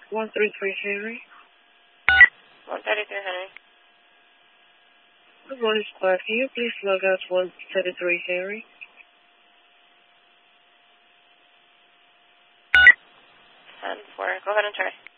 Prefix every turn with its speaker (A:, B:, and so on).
A: 133 Henry.
B: 133 Henry.
A: Good morning, squad. Can you please log out 133 Henry?
B: 10-4. Go ahead and try.